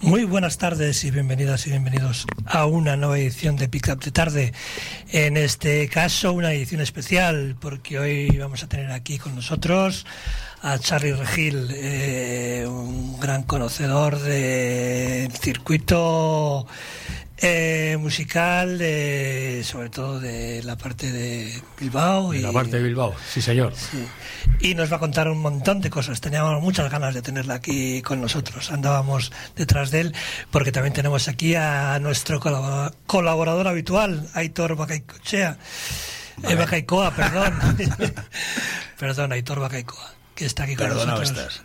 Muy buenas tardes y bienvenidas y bienvenidos a una nueva edición de Pick Up de Tarde. En este caso, una edición especial, porque hoy vamos a tener aquí con nosotros a Charly Regil, un gran conocedor del circuito musical, sobre todo de la parte de Bilbao. La parte de Bilbao, sí señor. Sí. Y nos va a contar un montón de cosas. Teníamos muchas ganas de tenerla aquí con nosotros. Andábamos detrás de él, porque también tenemos aquí a nuestro colaborador habitual, Aitor Bakaykoa, perdón. Perdón, Aitor Bakaykoa, que está aquí con nosotros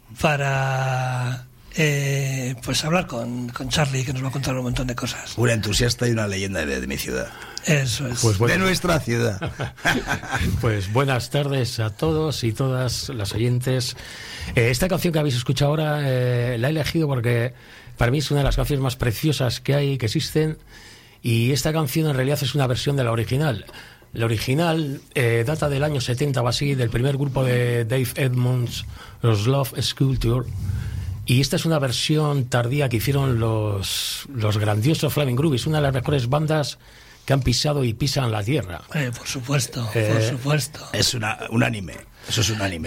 para pues hablar con Charly, que nos va a contar un montón de cosas. Un entusiasta y una leyenda de mi ciudad. Eso es. Pues bueno, de nuestra ciudad. Pues buenas tardes a todos y todas las oyentes. Esta canción que habéis escuchado ahora la he elegido porque para mí es una de las canciones más preciosas que hay, que existen, y esta canción en realidad es una versión de la original. La original data del año 70 o así, del primer grupo de Dave Edmunds, los Love Sculpture. Y esta es una versión tardía que hicieron los grandiosos Flaming Groovies, una de las mejores bandas que han pisado y pisan la tierra. Por supuesto, por supuesto. Es un anime. Eso es un anime.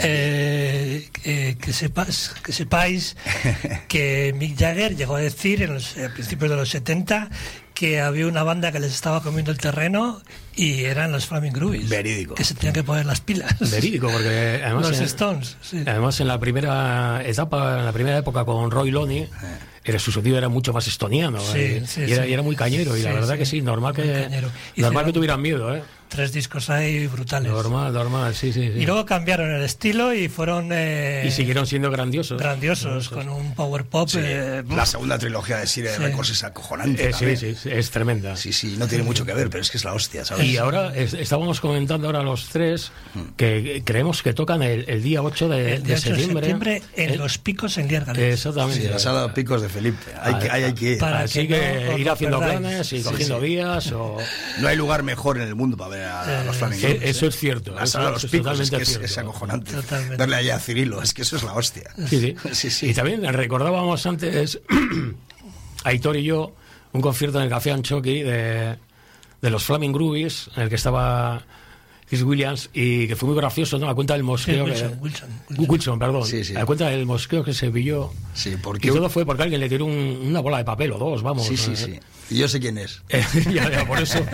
Que sepáis que Mick Jagger llegó a decir a principios de los 70 que había una banda que les estaba comiendo el terreno y eran los Flaming Groovies. Verídico. Que se tenían que poner las pilas. Verídico, porque además los Stones. Sí. Además en la primera época con Roy Loney, su sonido era mucho más estoniano, y era muy cañero, y la verdad que sí, normal que tuvieran miedo, 3 discos ahí brutales. Normal, sí. Y luego cambiaron el estilo y fueron... y siguieron siendo grandiosos. Con un power pop. Sí. La segunda trilogía de Sire Records es acojonante. Sí, es tremenda. Sí, no tiene mucho que ver, pero es que es la hostia, ¿sabes? Y ahora estábamos comentando los tres que creemos que tocan el día 8 de septiembre. En Los Picos, en Lierganes. Exactamente. Sí, la sala Picos de Felipe. Hay que ir. Así que ir haciendo planes y cogiendo días. No hay lugar mejor en el mundo para ver a los Flaming Groovies. Eso es cierto. La sala de Los Picos es acojonante. Totalmente. Verle allá a Cirilo, es que eso es la hostia. Sí. Y también recordábamos antes, Aitor y yo, un concierto en el Café Anchoqui de los Flaming Groovies, en el que estaba Chris Williams, y que fue muy gracioso, ¿no? A cuenta del mosqueo. Wilson, perdón. Sí. A cuenta del mosqueo que se pilló. Sí, porque... Y todo fue porque alguien le tiró una bola de papel o dos, vamos. Sí. Y yo sé quién es. ya, por eso.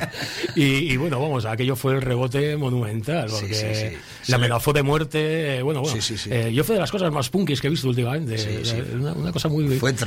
y bueno, vamos, aquello fue el rebote monumental, porque le amenazó de muerte. Yo fue de las cosas más punkis que he visto últimamente. Una cosa muy... Fue